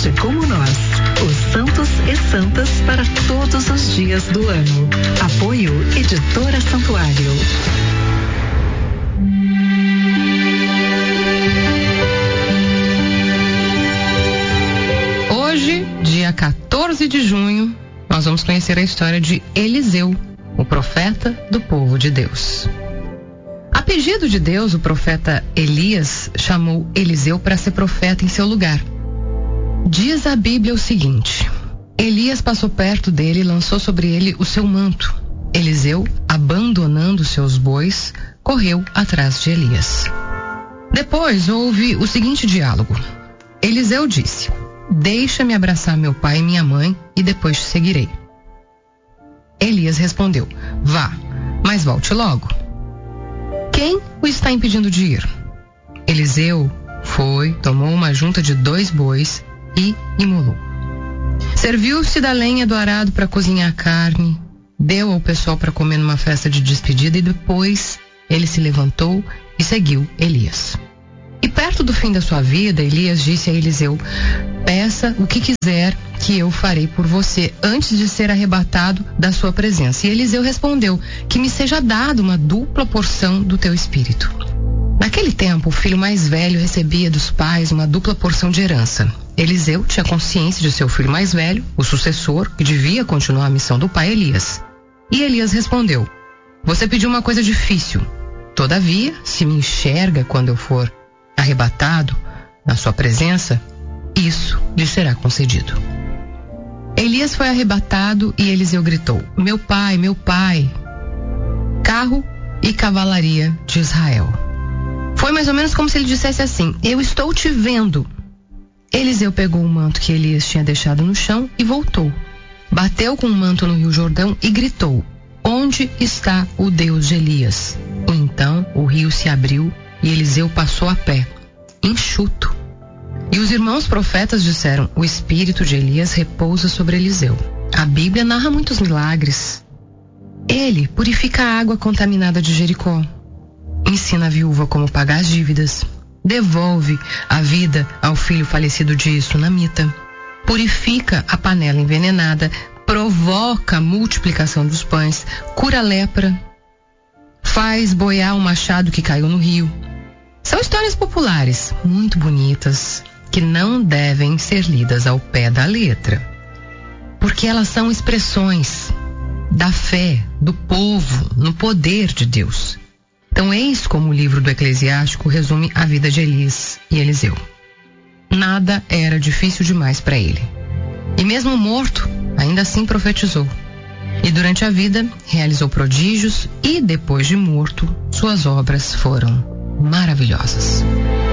gente como nós. Os santos e santas para todos os dias do ano. Apoio Editora Santuário. Hoje, dia 14 de junho, nós vamos conhecer a história de Eliseu, o profeta do povo de Deus. A pedido de Deus, o profeta Elias chamou Eliseu para ser profeta em seu lugar. Diz a Bíblia o seguinte: Elias passou perto dele e lançou sobre ele o seu manto. Eliseu, abandonando seus bois, correu atrás de Elias. Depois houve o seguinte diálogo. Eliseu disse: Deixa-me abraçar meu pai e minha mãe e depois te seguirei. Elias respondeu: Vá, mas volte logo. Quem o está impedindo de ir? Eliseu foi, tomou uma junta de 2 bois e imolou. Serviu-se da lenha do arado para cozinhar a carne, deu ao pessoal para comer numa festa de despedida e depois ele se levantou e seguiu Elias. E perto do fim da sua vida, Elias disse a Eliseu: Peça o que quiser que eu farei por você antes de ser arrebatado da sua presença. E Eliseu respondeu: Que me seja dado uma dupla porção do teu espírito. Naquele tempo, o filho mais velho recebia dos pais uma dupla porção de herança. Eliseu tinha consciência de seu filho mais velho, o sucessor, que devia continuar a missão do pai Elias. E Elias respondeu: Você pediu uma coisa difícil. Todavia, se me enxerga quando eu for arrebatado na sua presença, isso lhe será concedido. Elias foi arrebatado e Eliseu gritou: Meu pai, carro e cavalaria de Israel. Foi mais ou menos como se ele dissesse assim: Eu estou te vendo. Eliseu pegou o manto que Elias tinha deixado no chão e voltou. Bateu com o manto no rio Jordão e gritou: Onde está o Deus de Elias? Então o rio se abriu e Eliseu passou a pé, enxuto. E os irmãos profetas disseram: O espírito de Elias repousa sobre Eliseu. A Bíblia narra muitos milagres. Ele purifica a água contaminada de Jericó, ensina a viúva como pagar as dívidas, devolve a vida ao filho falecido de Sunamita, purifica a panela envenenada, provoca a multiplicação dos pães, cura a lepra, faz boiar um machado que caiu no rio. São histórias populares, muito bonitas, que não devem ser lidas ao pé da letra, porque elas são expressões da fé do povo no poder de Deus. Então eis como o livro do Eclesiástico resume a vida de Elias e Eliseu. Nada era difícil demais para ele. E mesmo morto, ainda assim profetizou. E durante a vida, realizou prodígios e depois de morto, suas obras foram maravilhosas.